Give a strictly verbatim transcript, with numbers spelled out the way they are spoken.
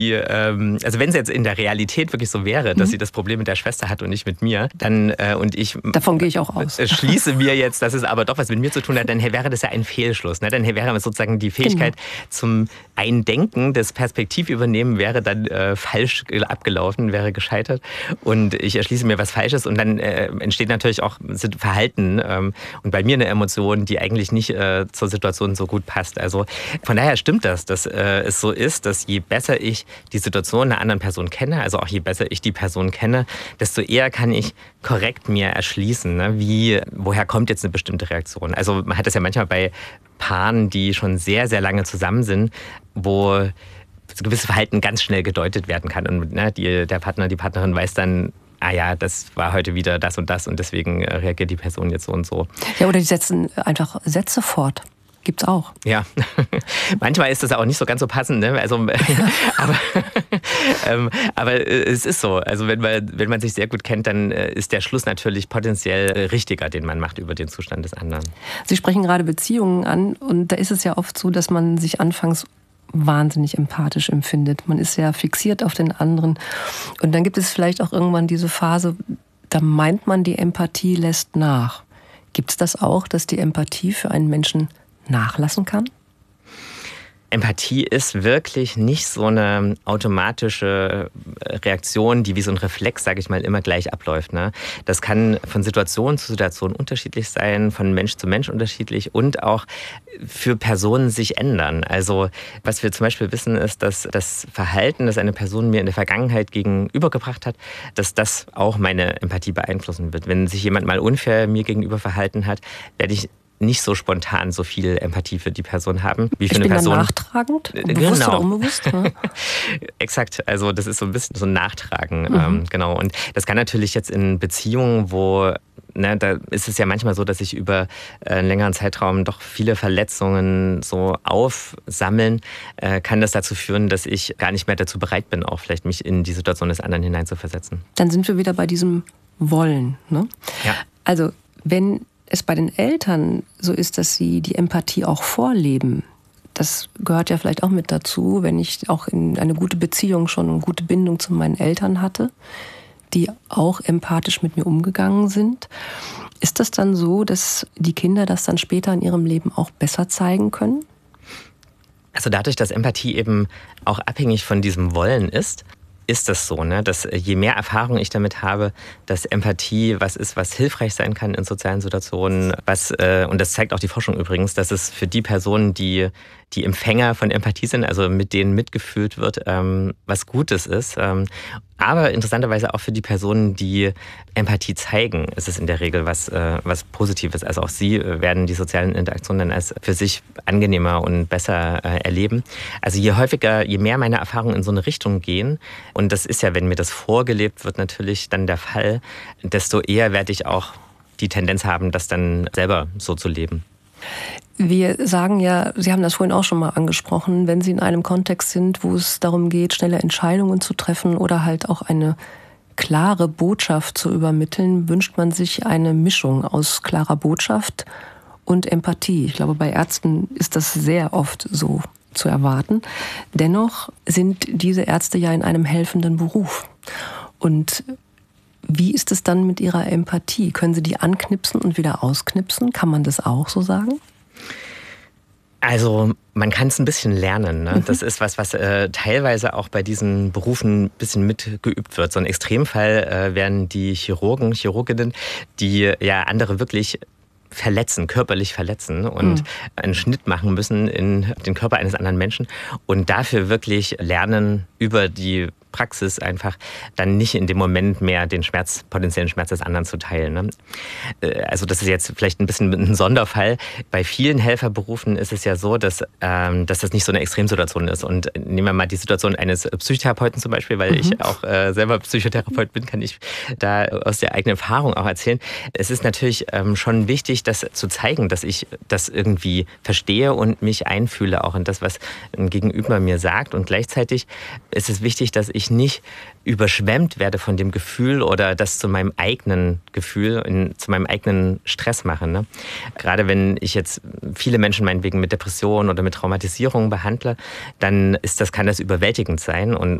Die, ähm, also wenn es jetzt in der Realität wirklich so wäre, dass mhm. sie das Problem mit der Schwester hat und nicht mit mir, dann äh, und ich davon gehe ich auch aus. Äh, schließe mir jetzt, dass es aber doch was mit mir zu tun hat, dann wäre das ja ein Fehlschluss. Ne? Dann wäre sozusagen die Fähigkeit genau. zum Eindenken, das Perspektivübernehmen wäre dann äh, falsch abgelaufen, wäre gescheitert und ich erschließe mir was Falsches und dann äh, entsteht natürlich auch Verhalten ähm, und bei mir eine Emotion, die eigentlich nicht äh, zur Situation so gut passt. Also von daher stimmt das, dass äh, es so ist, dass je besser ich die Situation einer anderen Person kenne, also auch je besser ich die Person kenne, desto eher kann ich korrekt mir erschließen, ne? Wie, woher kommt jetzt eine bestimmte Reaktion. Also man hat das ja manchmal bei Paaren, die schon sehr, sehr lange zusammen sind, wo gewisse Verhalten ganz schnell gedeutet werden kann und ne, die, der Partner, die Partnerin weiß dann, ah ja, das war heute wieder das und das und deswegen reagiert die Person jetzt so und so. Ja, oder die setzen einfach Sätze fort. Gibt's auch. Ja, manchmal ist das auch nicht so ganz so passend, ne? Also, aber, ähm, aber es ist so. Also wenn man, wenn man sich sehr gut kennt, dann ist der Schluss natürlich potenziell richtiger, den man macht über den Zustand des anderen. Sie sprechen gerade Beziehungen an und da ist es ja oft so, dass man sich anfangs wahnsinnig empathisch empfindet. Man ist sehr fixiert auf den anderen und dann gibt es vielleicht auch irgendwann diese Phase, da meint man, die Empathie lässt nach. Gibt es das auch, dass die Empathie für einen Menschen nachlassen kann? Empathie ist wirklich nicht so eine automatische Reaktion, die wie so ein Reflex, sage ich mal, immer gleich abläuft. Ne? Das kann von Situation zu Situation unterschiedlich sein, von Mensch zu Mensch unterschiedlich und auch für Personen sich ändern. Also was wir zum Beispiel wissen, ist, dass das Verhalten, das eine Person mir in der Vergangenheit gegenübergebracht hat, dass das auch meine Empathie beeinflussen wird. Wenn sich jemand mal unfair mir gegenüber verhalten hat, werde ich nicht so spontan so viel Empathie für die Person haben, wie für ich eine bin Person. Dann nachtragend? Bewusst genau. oder unbewusst? Ne? Exakt, also das ist so ein bisschen so ein Nachtragen. Mhm. Ähm, genau. Und das kann natürlich jetzt in Beziehungen, wo ne, da ist es ja manchmal so, dass sich über einen längeren Zeitraum doch viele Verletzungen so aufsammeln, äh, kann das dazu führen, dass ich gar nicht mehr dazu bereit bin, auch vielleicht mich in die Situation des anderen hineinzuversetzen. Dann sind wir wieder bei diesem Wollen. Ne? Ja. Also wenn es bei den Eltern so ist, dass sie die Empathie auch vorleben, das gehört ja vielleicht auch mit dazu, wenn ich auch in eine gute Beziehung schon eine gute Bindung zu meinen Eltern hatte, die auch empathisch mit mir umgegangen sind. Ist das dann so, dass die Kinder das dann später in ihrem Leben auch besser zeigen können? Also dadurch, dass Empathie eben auch abhängig von diesem Wollen ist, ist das so, ne? Dass je mehr Erfahrung ich damit habe, dass Empathie was ist, was hilfreich sein kann in sozialen Situationen, was äh, und das zeigt auch die Forschung übrigens, dass es für die Personen, die die Empfänger von Empathie sind, also mit denen mitgefühlt wird, ähm, was Gutes ist. Ähm, aber interessanterweise auch für die Personen, die Empathie zeigen, ist es in der Regel was, äh, was Positives. Also auch sie werden die sozialen Interaktionen dann als für sich angenehmer und besser äh, erleben. Also je häufiger, je mehr meine Erfahrungen in so eine Richtung gehen, und das ist ja, wenn mir das vorgelebt wird, natürlich dann der Fall, desto eher werde ich auch die Tendenz haben, das dann selber so zu leben. Wir sagen ja, Sie haben das vorhin auch schon mal angesprochen, wenn Sie in einem Kontext sind, wo es darum geht, schnelle Entscheidungen zu treffen oder halt auch eine klare Botschaft zu übermitteln, wünscht man sich eine Mischung aus klarer Botschaft und Empathie. Ich glaube, bei Ärzten ist das sehr oft so zu erwarten. Dennoch sind diese Ärzte ja in einem helfenden Beruf. Und wie ist es dann mit Ihrer Empathie? Können Sie die anknipsen und wieder ausknipsen? Kann man das auch so sagen? Also man kann es ein bisschen lernen. Ne? Das ist was, was äh, teilweise auch bei diesen Berufen ein bisschen mitgeübt wird. So ein Extremfall äh, wären die Chirurgen, Chirurginnen, die ja andere wirklich verletzen, körperlich verletzen und mhm. einen Schnitt machen müssen in den Körper eines anderen Menschen und dafür wirklich lernen, über die Praxis einfach dann nicht in dem Moment mehr den Schmerz, potenziellen Schmerz des anderen zu teilen. Ne? Also das ist jetzt vielleicht ein bisschen ein Sonderfall. Bei vielen Helferberufen ist es ja so, dass, ähm, dass das nicht so eine Extremsituation ist. Und nehmen wir mal die Situation eines Psychotherapeuten zum Beispiel, weil mhm. ich auch äh, selber Psychotherapeut bin, kann ich da aus der eigenen Erfahrung auch erzählen. Es ist natürlich ähm, schon wichtig, das zu zeigen, dass ich das irgendwie verstehe und mich einfühle auch in das, was ein Gegenüber mir sagt. Und gleichzeitig ist es wichtig, dass ich ich nicht überschwemmt werde von dem Gefühl oder das zu meinem eigenen Gefühl, in, zu meinem eigenen Stress mache. Ne? Gerade wenn ich jetzt viele Menschen meinetwegen mit Depressionen oder mit Traumatisierungen behandle, dann ist das, kann das überwältigend sein und